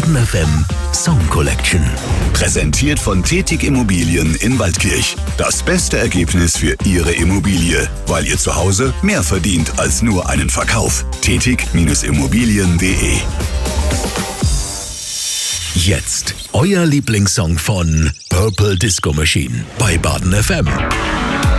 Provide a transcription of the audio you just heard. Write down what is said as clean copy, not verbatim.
Baden FM Song Collection. Präsentiert von Tetig Immobilien in Waldkirch. Das beste Ergebnis für Ihre Immobilie, weil ihr zu Hause mehr verdient als nur einen Verkauf. Tetig-Immobilien.de. Jetzt euer Lieblingssong von Purple Disco Machine bei Baden FM.